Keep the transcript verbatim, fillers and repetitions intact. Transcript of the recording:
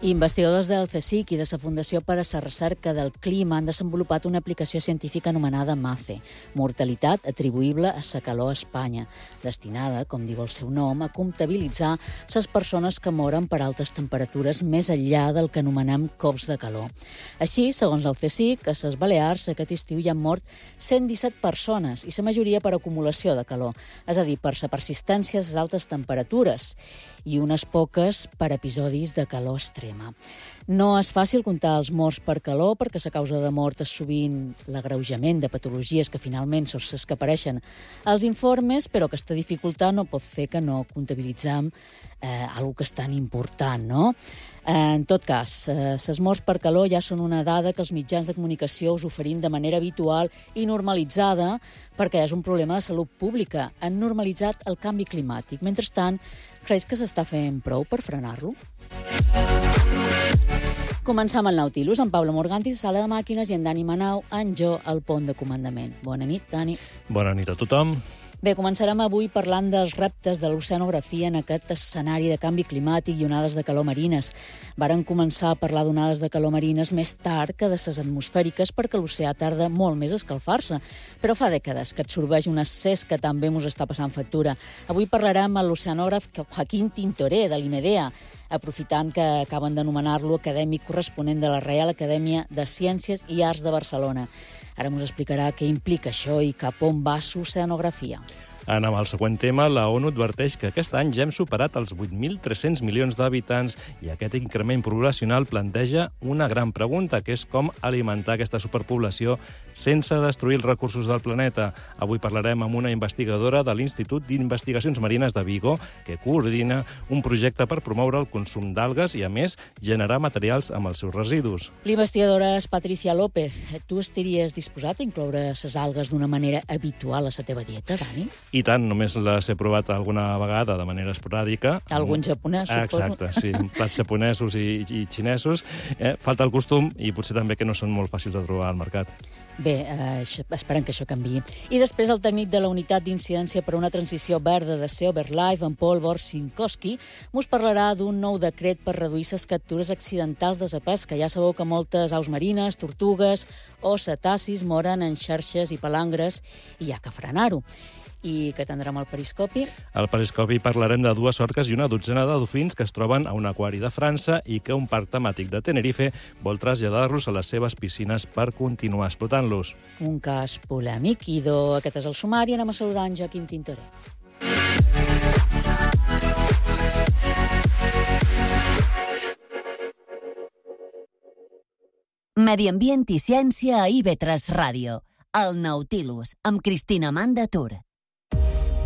Investigadors del CSIC i de la Fundació per a la Recerca del Clima han desenvolupat una aplicació científica anomenada MACE, mortalitat atribuïble a la calor a Espanya, destinada, com diu el seu nom, a comptabilitzar les persones que moren per altes temperatures més enllà del que anomenem cops de calor. Així, segons el CSIC, a les Balears aquest estiu hi han mort cent disset persones i la majoria per acumulació de calor, és a dir, per la persistència de les altes temperatures i unes poques per episodis de calor extrema. No és fàcil comptar els morts per calor perquè la causa de mort és sovint l'agreujament de patologies que finalment són les que apareixen als informes, però aquesta dificultat no pot fer que no comptabilitzem eh, alguna que és tan important, no? En tot cas, eh, les morts per calor ja són una dada que els mitjans de comunicació us oferim de manera habitual i normalitzada perquè és un problema de salut pública. Han normalitzat el canvi climàtic. Mentrestant, creus que s'està fent prou per frenar-lo? Començam el Nautilus amb Pablo Morganti, sala de màquines, i en Dani Manau, en Jo, al pont de comandament. Bona nit, Dani. Bona nit a tothom. Bé, començarem avui parlant dels reptes de l'oceanografia en aquest escenari de canvi climàtic i onades de calor marines. Varen començar a parlar d'onades de calor marines més tard que de les atmosfèriques perquè l'oceà tarda molt més a escalfar-se. Però fa dècades que absorbeix un excés que també mos està passant factura. Avui parlarem amb l'oceanògraf Joaquín Tintoré, de l'IMEDEA, aprofitant que acaben d'anomenar-lo acadèmic corresponent de la Reial Acadèmia de Ciències i Arts de Barcelona. Ara ens explicarà què implica això i cap on va l'oceanografia. Anem al següent tema. La ONU adverteix que aquest any ja hem superat els vuit mil tres-cents milions d'habitants i aquest increment poblacional planteja una gran pregunta, que és com alimentar aquesta superpoblació sense destruir els recursos del planeta. Avui parlarem amb una investigadora de l'Institut d'Investigacions Marines de Vigo que coordina un projecte per promoure el consum d'algues i, a més, generar materials amb els seus residus. L'investigadora és Patricia López. Tu estaries disposat a incloure les algues d'una manera habitual a la teva dieta, Dani? I tant, només les he provat alguna vegada de manera esporàdica. Algun japonès, suposo. Exacte, sí, plats japonesos i, i xinesos. Eh, falta el costum i potser també que no són molt fàcils de trobar al mercat. Bé, eh, esperem que això canviï. I després el tècnic de la Unitat d'Incidència per a una Transició Verda de SeoverLife, en Paul Borsinkowski, mos parlarà d'un nou decret per reduir les captures accidentals de la pesca. Ja sabeu que moltes aus marines, tortugues o cetacis moren en xarxes i palangres i hi ha que frenar-ho. I què tindrem al periscopi? Al periscopi parlarem de dues orques i una dotzena de dofins que es troben a un aquari de França i que un parc temàtic de Tenerife vol traslladar-los a les seves piscines per continuar explotant-los. Un cas polèmic. Idò, aquest és el sumari. Anem a saludar en Joaquín Tintoré. Medi Ambient i Ciència a I V tres Ràdio. El Nautilus, amb Cristina Amanda Tur.